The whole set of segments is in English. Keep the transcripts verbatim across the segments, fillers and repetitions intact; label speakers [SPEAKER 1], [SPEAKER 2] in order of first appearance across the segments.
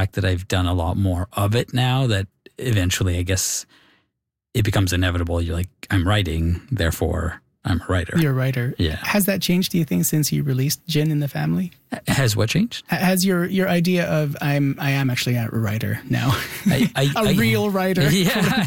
[SPEAKER 1] fact that I've done a lot more of it now that eventually I guess it becomes inevitable. You're like, I'm writing, therefore I'm a writer.
[SPEAKER 2] You're a writer.
[SPEAKER 1] Yeah.
[SPEAKER 2] Has that changed, do you think, since you released Jinn in the Family?
[SPEAKER 1] Has what changed?
[SPEAKER 2] Has your your idea of I'm I am actually a writer now,
[SPEAKER 1] I, I,
[SPEAKER 2] a
[SPEAKER 1] I,
[SPEAKER 2] real writer?
[SPEAKER 1] Yeah,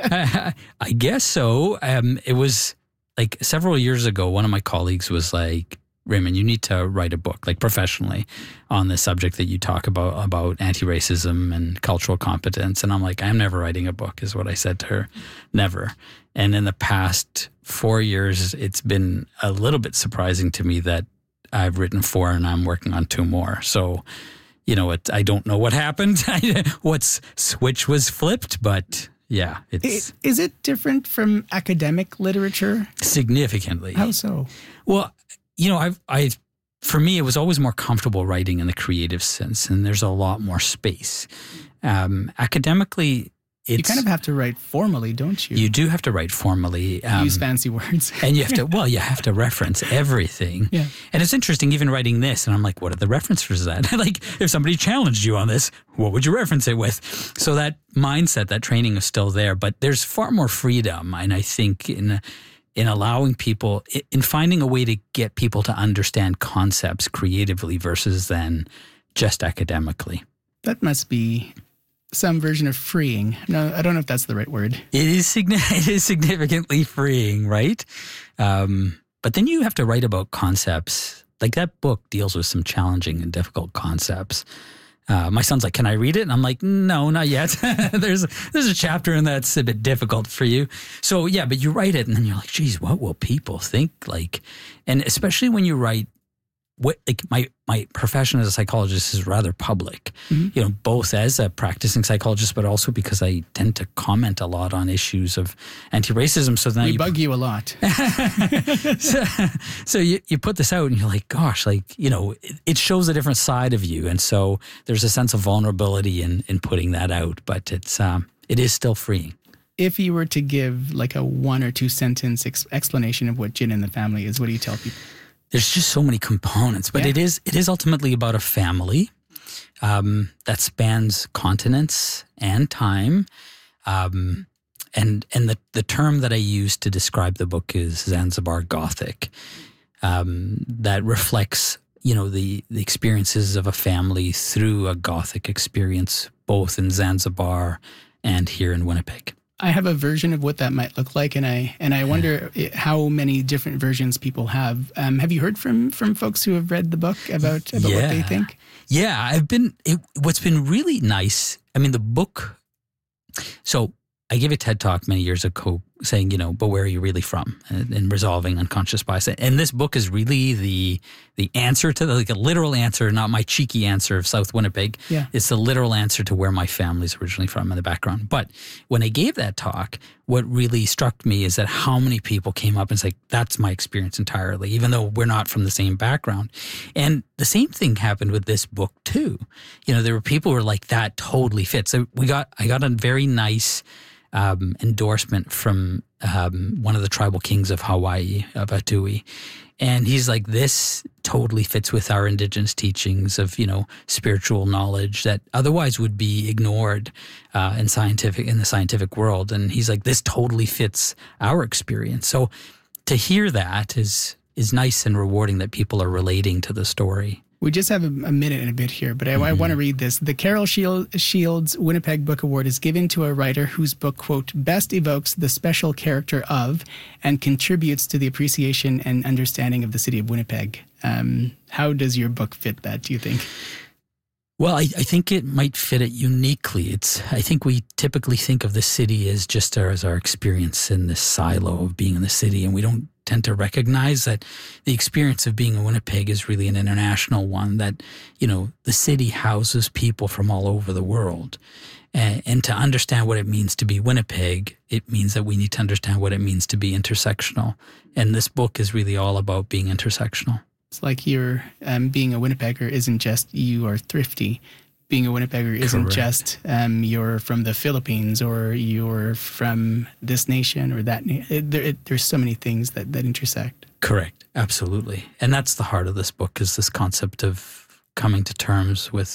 [SPEAKER 1] I, I guess so. Um, it was like several years ago. One of my colleagues was like, Raymond, you need to write a book, like professionally, on the subject that you talk about, about anti-racism and cultural competence. And I'm like, I'm never writing a book, is what I said to her. Never. And in the past four years, it's been a little bit surprising to me that I've written four and I'm working on two more. So, you know, it, I don't know what happened, what switch was flipped, but yeah. it's
[SPEAKER 2] It, is it different from academic literature?
[SPEAKER 1] Significantly.
[SPEAKER 2] How so?
[SPEAKER 1] Well, you know, I've, I've, for me, it was always more comfortable writing in the creative sense, and there's a lot more space. Um, academically, it's...
[SPEAKER 2] You kind of have to write formally, don't you?
[SPEAKER 1] You do have to write formally. Um,
[SPEAKER 2] Use fancy words.
[SPEAKER 1] and you have to, well, you have to reference everything.
[SPEAKER 2] Yeah.
[SPEAKER 1] And it's interesting, even writing this, and I'm like, what are the references to that? Like, if somebody challenged you on this, what would you reference it with? So that mindset, that training is still there, but there's far more freedom, and I think in... in allowing people, in finding a way to get people to understand concepts creatively versus then just academically.
[SPEAKER 2] That must be some version of freeing. No, I don't know if that's the right word.
[SPEAKER 1] It is, it is significantly freeing, right? Um, but then you have to write about concepts. Like that book deals with some challenging and difficult concepts. Uh, my son's like, can I read it? And I'm like, no, not yet. there's there's a chapter in that's a bit difficult for you. So yeah, but you write it and then you're like, geez, what will people think? Like, and especially when you write, what like my my profession as a psychologist is rather public, mm-hmm. you know, both as a practicing psychologist, but also because I tend to comment a lot on issues of anti-racism. So then
[SPEAKER 2] we
[SPEAKER 1] you,
[SPEAKER 2] bug you a lot.
[SPEAKER 1] so so you, you put this out and you're like, gosh, like, you know, it, it shows a different side of you. And so there's a sense of vulnerability in, in putting that out, but it's, um, it is still freeing.
[SPEAKER 2] If you were to give like a one or two sentence ex- explanation of what Jinn in the Family is, what do you tell people?
[SPEAKER 1] There's just so many components, but yeah. it is it is ultimately about a family um, that spans continents and time. Um, and and the, the term that I use to describe the book is Zanzibar Gothic. Um, that reflects, you know, the, the experiences of a family through a Gothic experience, both in Zanzibar and here in Winnipeg.
[SPEAKER 2] I have a version of what that might look like, and I and I wonder how many different versions people have. Um, have you heard from from folks who have read the book about, about
[SPEAKER 1] yeah.
[SPEAKER 2] what they think?
[SPEAKER 1] Yeah, I've been. It, what's been really nice. I mean, the book. So I gave a TED talk many years ago saying, you know, but where are you really from? And, and resolving unconscious bias. And this book is really the the answer to the, like a literal answer, not my cheeky answer of South Winnipeg.
[SPEAKER 2] Yeah.
[SPEAKER 1] It's the literal answer to where my family's originally from in the background. But when I gave that talk, what really struck me is that how many people came up and said, that's my experience entirely, even though we're not from the same background. And the same thing happened with this book too. You know, there were people who were like, that totally fits. So we got, I got a very nice Um, endorsement from um, one of the tribal kings of Hawaii, of Atui. And he's like, this totally fits with our indigenous teachings of, you know, spiritual knowledge that otherwise would be ignored uh, in scientific in the scientific world. And he's like, this totally fits our experience. So to hear that is is nice and rewarding that people are relating to the story.
[SPEAKER 2] We just have a, a minute and a bit here, but I, mm-hmm. I want to read this. The Carol Shield, Shields Winnipeg Book Award is given to a writer whose book, quote, best evokes the special character of and contributes to the appreciation and understanding of the city of Winnipeg. Um, how does your book fit that, do you think?
[SPEAKER 1] Well, I, I think it might fit it uniquely. It's. I think we typically think of the city as just our, as our experience in this silo of being in the city, and we don't tend to recognize that the experience of being in Winnipeg is really an international one, that, you know, the city houses people from all over the world. And, and to understand what it means to be Winnipeg, it means that we need to understand what it means to be intersectional. And this book is really all about being intersectional. It's
[SPEAKER 2] like you're um, being a Winnipegger isn't just you are thrifty. Being a Winnipegger isn't
[SPEAKER 1] Correct.
[SPEAKER 2] just um, you're from the Philippines or you're from this nation or that. Na- it, there, it, there's so many things that, that intersect.
[SPEAKER 1] Correct. Absolutely. And that's the heart of this book, is this concept of coming to terms with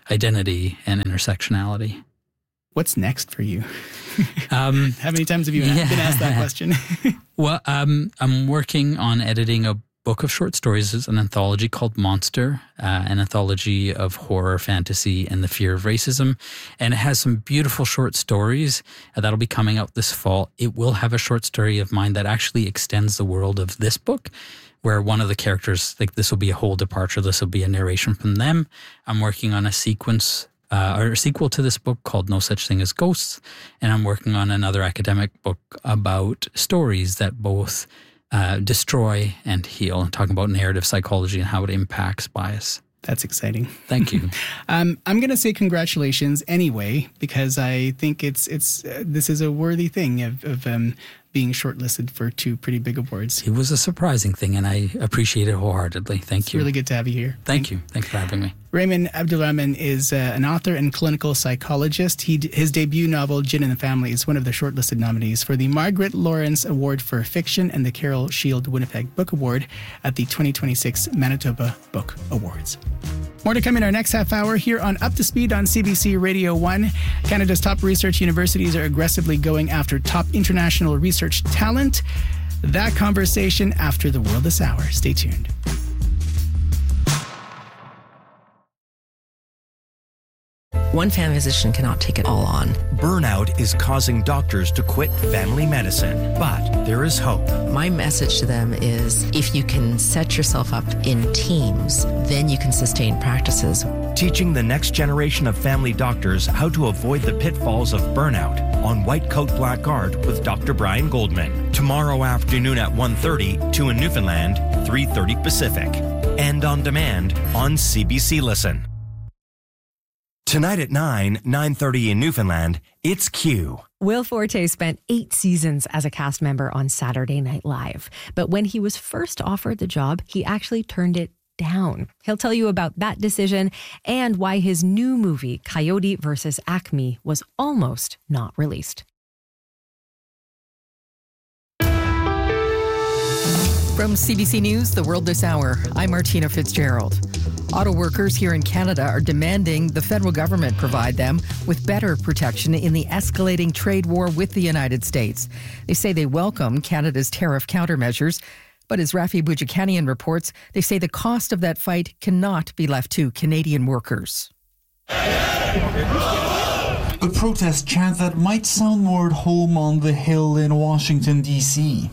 [SPEAKER 1] identity and intersectionality.
[SPEAKER 2] What's next for you?
[SPEAKER 1] Um,
[SPEAKER 2] How many times have you yeah. been asked that question?
[SPEAKER 1] Well, um, I'm working on editing a book of short stories. It's an anthology called Monster, uh, an anthology of horror, fantasy, and the fear of racism. And it has some beautiful short stories uh, that'll be coming out this fall. It will have a short story of mine that actually extends the world of this book, where one of the characters, like this will be a whole departure. This will be a narration from them. I'm working on a sequence uh, or a sequel to this book called No Such Thing as Ghosts. And I'm working on another academic book about stories that both Uh, destroy and heal, and talking about narrative psychology and how it impacts bias.
[SPEAKER 2] That's exciting.
[SPEAKER 1] Thank you.
[SPEAKER 2] um, I'm going to say congratulations anyway, because I think it's it's uh, this is a worthy thing of, of um, being shortlisted for two pretty big awards.
[SPEAKER 1] It was a surprising thing, and I appreciate it wholeheartedly. Thank
[SPEAKER 2] it's
[SPEAKER 1] you.
[SPEAKER 2] Really good to have you here.
[SPEAKER 1] Thank, Thank you. Thanks for having me.
[SPEAKER 2] Raymond Abdulrahman is uh, an author and clinical psychologist. He, his debut novel, Gin and the Family, is one of the shortlisted nominees for the Margaret Lawrence Award for Fiction and the Carol Shield Winnipeg Book Award at the twenty twenty-six Manitoba Book Awards. More to come in our next half hour here on Up to Speed on C B C Radio one. Canada's top research universities are aggressively going after top international research talent. That conversation after the World This Hour. Stay tuned.
[SPEAKER 3] One family physician cannot take it all on.
[SPEAKER 4] Burnout is causing doctors to quit family medicine, but there is hope.
[SPEAKER 3] My message to them is if you can set yourself up in teams, then you can sustain practices.
[SPEAKER 4] Teaching the next generation of family doctors how to avoid the pitfalls of burnout on White Coat Black Guard with Doctor Brian Goldman. Tomorrow afternoon at one thirty, two in Newfoundland, three thirty Pacific. And on demand on C B C Listen. Tonight at nine, nine thirty in Newfoundland, it's Q.
[SPEAKER 5] Will Forte spent eight seasons as a cast member on Saturday Night Live. But when he was first offered the job, he actually turned it down. He'll tell you about that decision and why his new movie, Coyote versus Acme, was almost not released.
[SPEAKER 6] From C B C News, The World This Hour, I'm Martina Fitzgerald. Auto workers here in Canada are demanding the federal government provide them with better protection in the escalating trade war with the United States. They say they welcome Canada's tariff countermeasures, but as Rafi Boudjikanian reports, they say the cost of that fight cannot be left to Canadian workers.
[SPEAKER 7] A protest chant that might sound more at home on the Hill in Washington, D C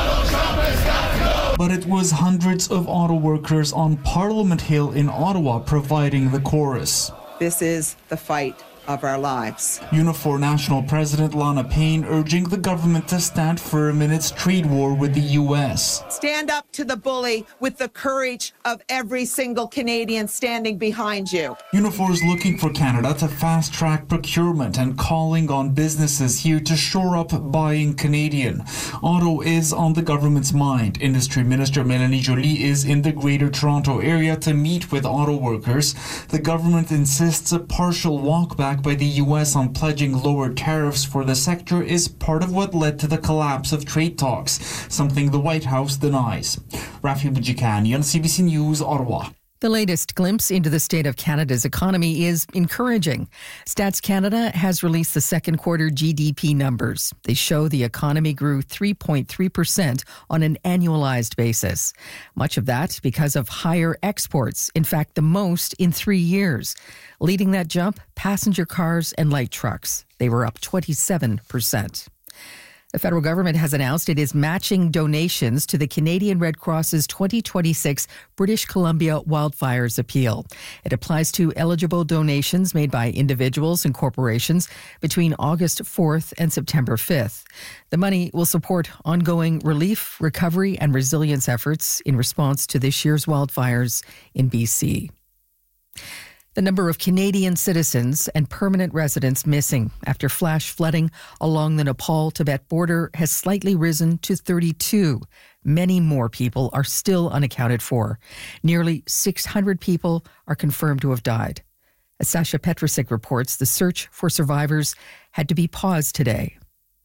[SPEAKER 7] But it was hundreds of auto workers on Parliament Hill in Ottawa providing the chorus.
[SPEAKER 8] This is the fight of our lives.
[SPEAKER 7] Unifor National President Lana Payne urging the government to stand firm in its trade war with the U S.
[SPEAKER 8] Stand up to the bully with the courage of every single Canadian standing behind you.
[SPEAKER 7] Unifor is looking for Canada to fast-track procurement and calling on businesses here to shore up buying Canadian. Auto is on the government's mind. Industry Minister Mélanie Joly is in the Greater Toronto area to meet with auto workers. The government insists a partial walkback by the U S on pledging lower tariffs for the sector is part of what led to the collapse of trade talks, something the White House denies. Rafi Boudjikanian, C B C News, Ottawa.
[SPEAKER 6] The latest glimpse into the state of Canada's economy is encouraging. Stats Canada has released the second quarter G D P numbers. They show the economy grew three point three percent on an annualized basis. Much of that because of higher exports, in fact, the most in three years. Leading that jump, passenger cars and light trucks. They were up twenty-seven percent. The federal government has announced it is matching donations to the Canadian Red Cross's twenty twenty-six British Columbia wildfires appeal. It applies to eligible donations made by individuals and corporations between August fourth and September fifth. The money will support ongoing relief, recovery, and resilience efforts in response to this year's wildfires in B C. The number of Canadian citizens and permanent residents missing after flash flooding along the Nepal-Tibet border has slightly risen to thirty-two. Many more people are still unaccounted for. Nearly six hundred people are confirmed to have died. As Sasha Petrusik reports, the search for survivors had to be paused today.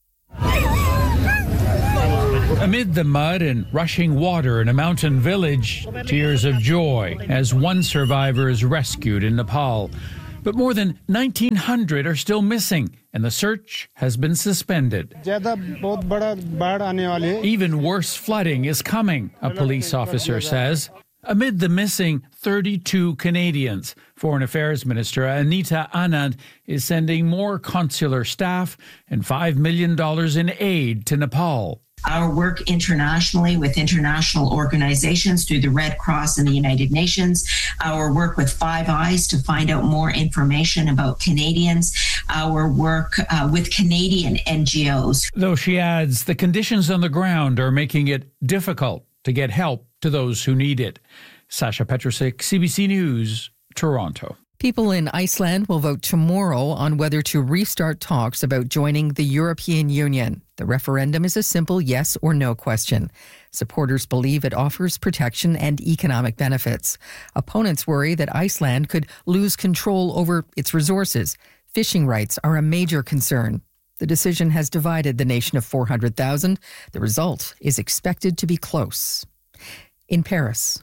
[SPEAKER 9] Amid the mud and rushing water in a mountain village, tears of joy as one survivor is rescued in Nepal. But more than nineteen hundred are still missing, and the search has been suspended. Even worse flooding is coming, a police officer says. Amid the missing thirty-two Canadians, Foreign Affairs Minister Anita Anand is sending more consular staff and five million dollars in aid to Nepal.
[SPEAKER 10] Our work internationally with international organizations through the Red Cross and the United Nations, our work with Five Eyes to find out more information about Canadians, our work uh, with Canadian N G Os.
[SPEAKER 9] Though she adds the conditions on the ground are making it difficult to get help to those who need it. Sasha Petrusik, C B C News, Toronto.
[SPEAKER 6] People in Iceland will vote tomorrow on whether to restart talks about joining the European Union. The referendum is a simple yes or no question. Supporters believe it offers protection and economic benefits. Opponents worry that Iceland could lose control over its resources. Fishing rights are a major concern. The decision has divided the nation of four hundred thousand. The result is expected to be close. In Paris.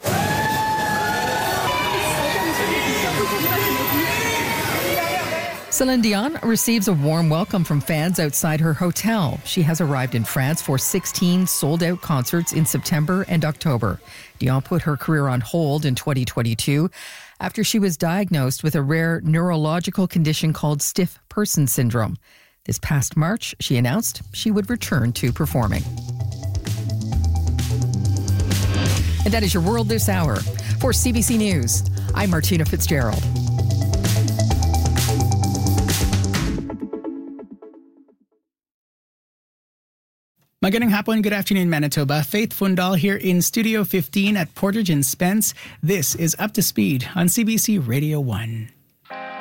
[SPEAKER 6] Celine Dion receives a warm welcome from fans outside her hotel. She has arrived in France for sixteen sold-out concerts in September and October. Dion put her career on hold in twenty twenty-two after she was diagnosed with a rare neurological condition called stiff person syndrome. This past March, she announced she would return to performing. And that is your world this hour. For C B C News, I'm Martina Fitzgerald.
[SPEAKER 2] Magandang hapon, good afternoon, Manitoba. Faith Fundal here in Studio fifteen at Portage and Spence. This is Up to Speed on C B C Radio one.